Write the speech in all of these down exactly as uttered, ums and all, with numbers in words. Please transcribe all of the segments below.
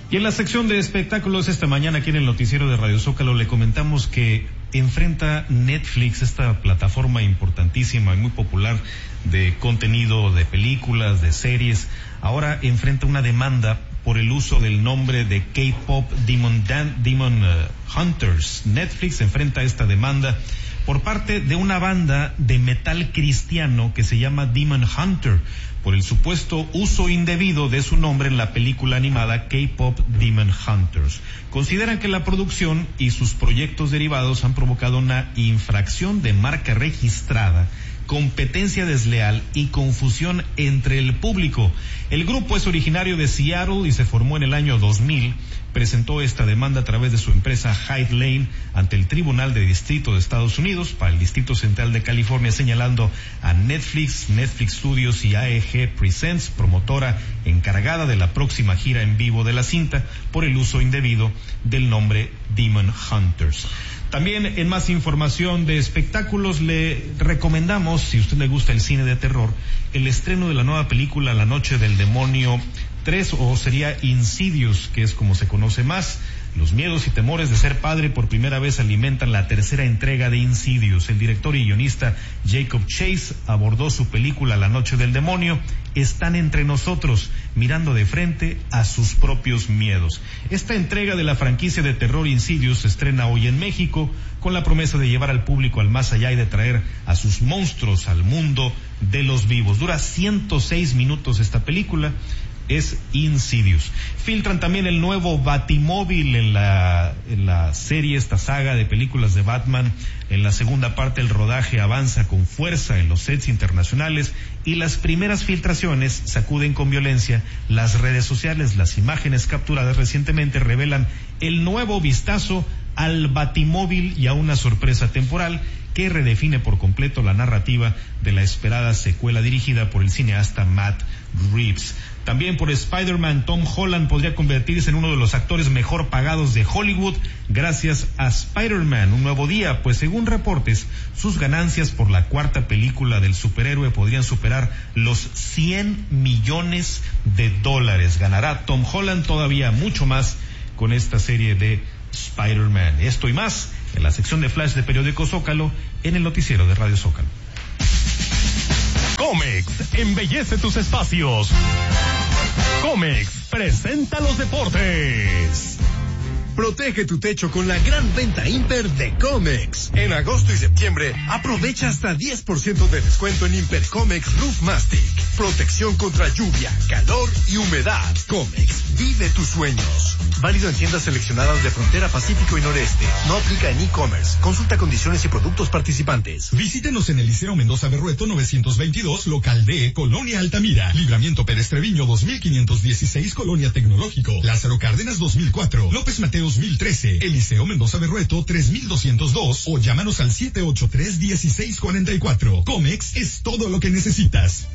Y en la sección de espectáculos esta mañana aquí en el noticiero de Radio Zócalo le comentamos que enfrenta Netflix, esta plataforma importantísima y muy popular de contenido de películas, de series, ahora enfrenta una demanda por el uso del nombre de K-Pop Demon, Dan, Demon uh, Hunters. Netflix enfrenta esta demanda por parte de una banda de metal cristiano que se llama Demon Hunter, por el supuesto uso indebido de su nombre en la película animada K-Pop Demon Hunters. Consideran que la producción y sus proyectos derivados han provocado una infracción de marca registrada, competencia desleal y confusión entre el público. El grupo es originario de Seattle y se formó en el año dos mil. Presentó esta demanda a través de su empresa Hyde Lane ante el Tribunal de Distrito de Estados Unidos para el Distrito Central de California, señalando a Netflix, Netflix Studios y A E G Presents, promotora encargada de la próxima gira en vivo de la cinta, por el uso indebido del nombre Demon Hunters. También en más información de espectáculos le recomendamos, si a usted le gusta el cine de terror, el estreno de la nueva película La Noche del Demonio tres, o sería Insidious, que es como se conoce más. Los miedos y temores de ser padre por primera vez alimentan la tercera entrega de Insidious. El director y guionista Jacob Chase abordó su película La Noche del Demonio. Están entre nosotros, mirando de frente a sus propios miedos. Esta entrega de la franquicia de terror Insidious se estrena hoy en México con la promesa de llevar al público al más allá y de traer a sus monstruos al mundo de los vivos. Dura ciento seis minutos esta película. Es Insidious. Filtran también el nuevo Batimóvil en la, en la serie, esta saga de películas de Batman. En la segunda parte el rodaje avanza con fuerza en los sets internacionales y las primeras filtraciones sacuden con violencia las redes sociales. Las imágenes capturadas recientemente revelan el nuevo vistazo al Batimóvil y a una sorpresa temporal que redefine por completo la narrativa de la esperada secuela dirigida por el cineasta Matt Reeves. También por Spider-Man, Tom Holland podría convertirse en uno de los actores mejor pagados de Hollywood gracias a Spider-Man, un nuevo día, pues según reportes, sus ganancias por la cuarta película del superhéroe podrían superar los cien millones de dólares. Ganará Tom Holland todavía mucho más con esta serie de Spider-Man. Esto y más en la sección de Flash de Periódico Zócalo en el noticiero de Radio Zócalo. Comex embellece tus espacios. Comex presenta los deportes. Protege tu techo con la gran venta Imper de Comex. En agosto y septiembre, aprovecha hasta diez por ciento de descuento en Imper Comex Roof Mastic. Protección contra lluvia, calor y humedad. Comex, vive tus sueños. Válido en tiendas seleccionadas de Frontera Pacífico y Noreste. No aplica en e-commerce. Consulta condiciones y productos participantes. Visítenos en el Liceo Mendoza Berrueto novecientos veintidós, local D, Colonia Altamira. Libramiento Pérez Treviño dos mil quinientos dieciséis, Colonia Tecnológico. Lázaro Cárdenas dos mil cuatro. López Mateos mil trece. Eliseo Mendoza Berrueto tres mil doscientos dos. O llámanos al siete ocho tres, uno seis cuatro cuatro. Comex es todo lo que necesitas.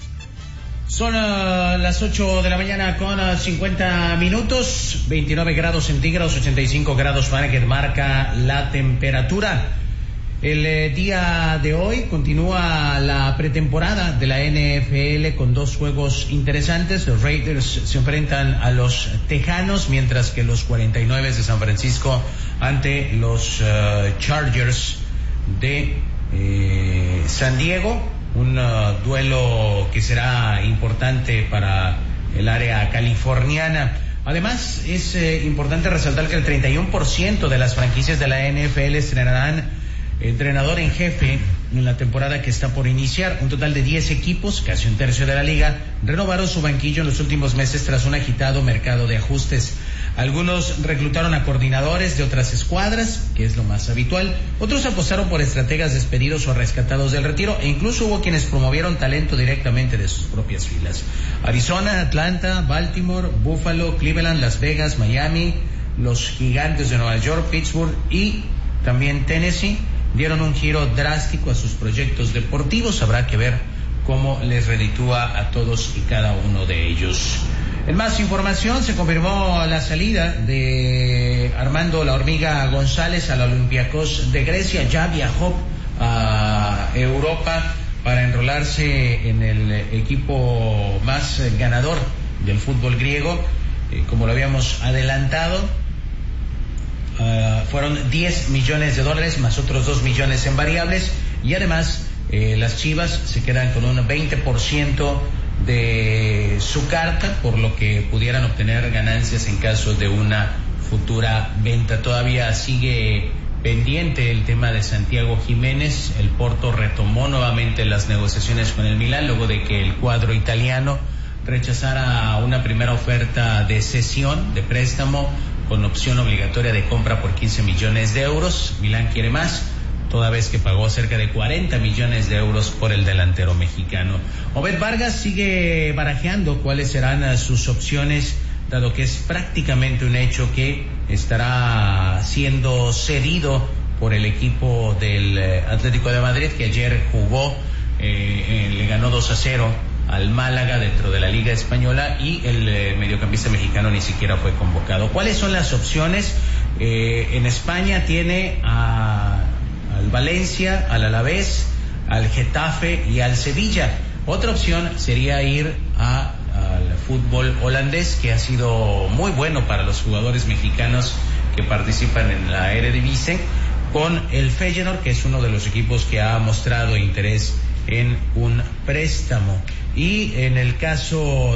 Son uh, las ocho de la mañana con uh, cincuenta minutos, veintinueve grados centígrados, ochenta y cinco grados Fahrenheit marca la temperatura. El eh, día de hoy continúa la pretemporada de la N F L con dos juegos interesantes. Los Raiders se enfrentan a los Tejanos, mientras que los cuarenta y nueve de San Francisco ante los uh, Chargers de eh, San Diego. Un uh, duelo que será importante para el área californiana. Además, es eh, importante resaltar que el treinta y uno por ciento de las franquicias de la N F L estrenarán entrenador en jefe en la temporada que está por iniciar. Un total de diez equipos, casi un tercio de la liga, renovaron su banquillo en los últimos meses tras un agitado mercado de ajustes. Algunos reclutaron a coordinadores de otras escuadras, que es lo más habitual. Otros apostaron por estrategas despedidos o rescatados del retiro, e incluso hubo quienes promovieron talento directamente de sus propias filas. Arizona, Atlanta, Baltimore, Buffalo, Cleveland, Las Vegas, Miami, los Gigantes de Nueva York, Pittsburgh y también Tennessee dieron un giro drástico a sus proyectos deportivos. Habrá que ver cómo les reditúa a todos y cada uno de ellos. En más información, se confirmó la salida de Armando La Hormiga González al Olympiacos de Grecia. Ya viajó a Europa para enrolarse en el equipo más ganador del fútbol griego. eh, como lo habíamos adelantado, uh, fueron diez millones de dólares más otros dos millones en variables, y además eh, las Chivas se quedan con un veinte por ciento de su carta, por lo que pudieran obtener ganancias en caso de una futura venta. Todavía sigue pendiente el tema de Santiago Jiménez. El Porto retomó nuevamente las negociaciones con el Milán luego de que el cuadro italiano rechazara una primera oferta de cesión, de préstamo, con opción obligatoria de compra por quince millones de euros. Milán quiere más, toda vez que pagó cerca de cuarenta millones de euros por el delantero mexicano. Obed Vargas sigue barajeando cuáles serán sus opciones, dado que es prácticamente un hecho que estará siendo cedido por el equipo del Atlético de Madrid, que ayer jugó, eh, eh, le ganó dos a cero al Málaga dentro de la Liga Española, y el eh, mediocampista mexicano ni siquiera fue convocado. ¿Cuáles son las opciones? Eh, en España tiene a al Valencia, al Alavés, al Getafe y al Sevilla. Otra opción sería ir a, al fútbol holandés, que ha sido muy bueno para los jugadores mexicanos que participan en la Eredivisie, con el Feyenoord, que es uno de los equipos que ha mostrado interés en un préstamo. Y en el caso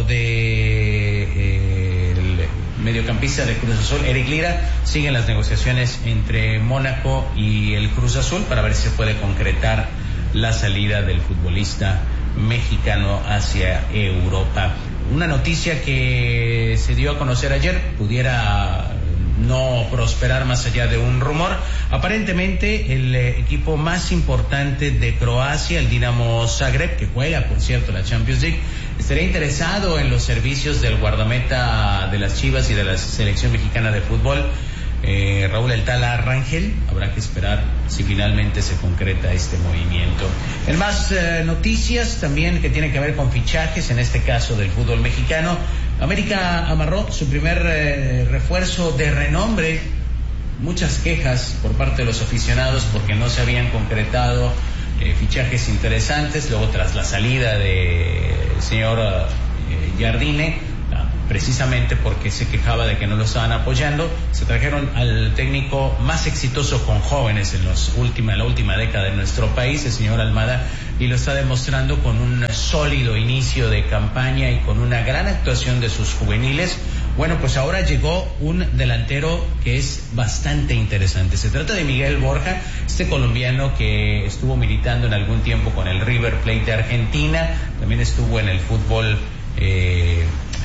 de eh, el mediocampista de Cruz Azul, Eric Lira, siguen las negociaciones entre Mónaco y el Cruz Azul para ver si se puede concretar la salida del futbolista mexicano hacia Europa. Una noticia que se dio a conocer ayer pudiera no prosperar más allá de un rumor. Aparentemente el eh, equipo más importante de Croacia, el Dinamo Zagreb, que juega por cierto la Champions League, estaría interesado en los servicios del guardameta de las Chivas y de la selección mexicana de fútbol, eh, Raúl El Tala Rangel. Habrá que esperar si finalmente se concreta este movimiento. En más eh, noticias también que tienen que ver con fichajes, en este caso del fútbol mexicano, América amarró su primer eh, refuerzo de renombre. Muchas quejas por parte de los aficionados porque no se habían concretado eh, fichajes interesantes. Luego, tras la salida del señor eh, Jardine, precisamente porque se quejaba de que no lo estaban apoyando, se trajeron al técnico más exitoso con jóvenes en los última, la última década de nuestro país, el señor Almada, y lo está demostrando con un sólido inicio de campaña y con una gran actuación de sus juveniles. Bueno, pues ahora llegó un delantero que es bastante interesante. Se trata de Miguel Borja, este colombiano que estuvo militando en algún tiempo con el River Plate de Argentina, también estuvo en el fútbol eh,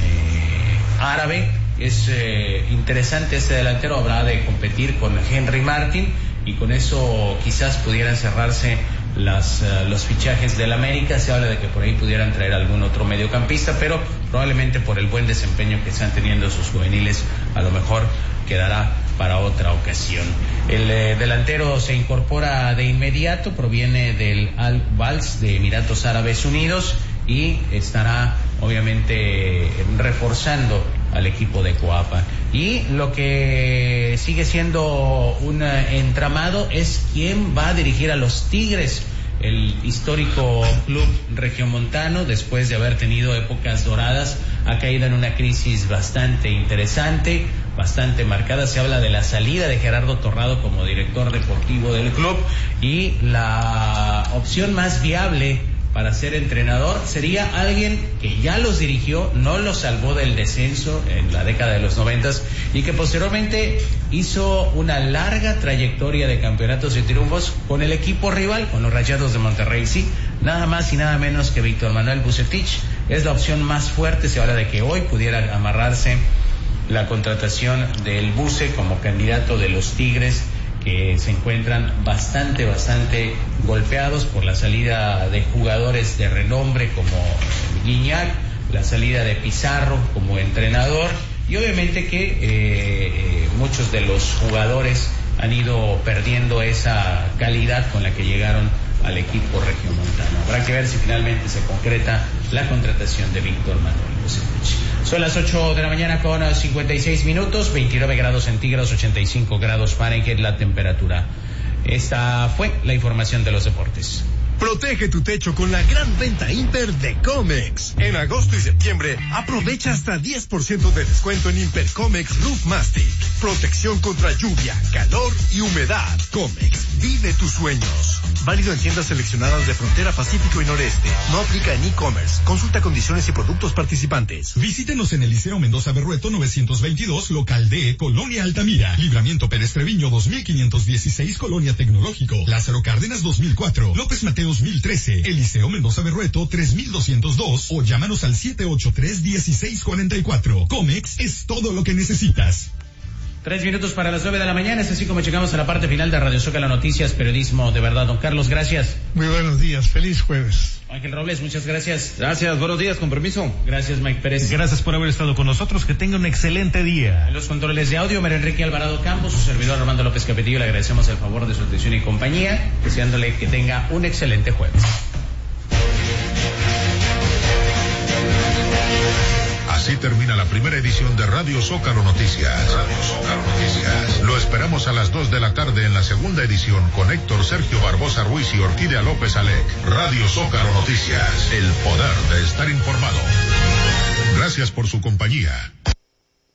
eh, árabe. Es eh, interesante este delantero, habrá de competir con Henry Martin, y con eso quizás pudieran cerrarse las, uh, los fichajes del América. Se habla de que por ahí pudieran traer algún otro mediocampista, pero probablemente por el buen desempeño que están teniendo sus juveniles, a lo mejor quedará para otra ocasión. El eh, delantero se incorpora de inmediato, proviene del Al-Bals de Emiratos Árabes Unidos, y estará obviamente reforzando al equipo de Coapa. Y lo que sigue siendo un entramado es quién va a dirigir a los Tigres, el histórico club regiomontano. Después de haber tenido épocas doradas, ha caído en una crisis bastante interesante, bastante marcada. Se habla de la salida de Gerardo Torrado como director deportivo del club, y la opción más viable para ser entrenador sería alguien que ya los dirigió, no los salvó del descenso en la década de los noventas, y que posteriormente hizo una larga trayectoria de campeonatos y triunfos con el equipo rival, con los Rayados de Monterrey. Sí, nada más y nada menos que Víctor Manuel Vucetich es la opción más fuerte. Se habla de que hoy pudiera amarrarse la contratación del Buce como candidato de los Tigres, que se encuentran bastante, bastante golpeados por la salida de jugadores de renombre como Guiñac, la salida de Pizarro como entrenador, y obviamente que eh, eh, muchos de los jugadores han ido perdiendo esa calidad con la que llegaron al equipo regiomontano. Habrá que ver si finalmente se concreta la contratación de Víctor Manuel Vucetich. Son las ocho de la mañana con cincuenta y seis minutos, veintinueve grados centígrados, ochenta y cinco grados Fahrenheit la temperatura. Esta fue la información de los deportes. Protege tu techo con la gran venta Imper de Comex. En agosto y septiembre, aprovecha hasta diez por ciento de descuento en Impercomex Roof Mastic. Protección contra lluvia, calor y humedad. Comex, vive tus sueños. Válido en tiendas seleccionadas de Frontera Pacífico y Noreste. No aplica en e-commerce. Consulta condiciones y productos participantes. Visítenos en el Liceo Mendoza Berrueto novecientos veintidós, local D, Colonia Altamira. Libramiento Pérez Treviño dos mil quinientos dieciséis, Colonia Tecnológico. Lázaro Cárdenas dos mil cuatro. López Mateos mil trece. Eliseo Mendoza Berrueto tres mil doscientos dos. O llámanos al siete ocho tres, uno seis cuatro cuatro. Comex es todo lo que necesitas. Tres minutos para las nueve de la mañana, es así como llegamos a la parte final de Radio Zócalo Noticias, periodismo de verdad. Don Carlos, gracias. Muy buenos días, feliz jueves. Ángel Robles, muchas gracias. Gracias, buenos días, con permiso. Gracias, Mike Pérez. Gracias por haber estado con nosotros, que tenga un excelente día. En los controles de audio, María Enrique Alvarado Campos, su servidor Armando López Capetillo, le agradecemos el favor de su atención y compañía, deseándole que tenga un excelente jueves. Así termina la primera edición de Radio Zócalo Noticias. Radio Zócalo Noticias. Lo esperamos a las dos de la tarde en la segunda edición con Héctor Sergio Barbosa Ruiz y Orquídea López Alec. Radio Zócalo Noticias. El poder de estar informado. Gracias por su compañía.